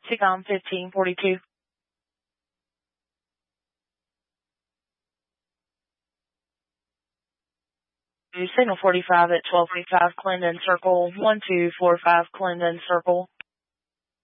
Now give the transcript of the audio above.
TCOM 1542. Signal 45 at 1245 Clendon Circle, 1245 Clendon Circle.